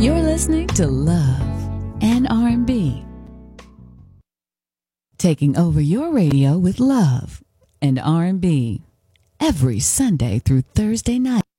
You're listening to Love and R&B. Taking over your radio with love and R&B every Sunday through Thursday night.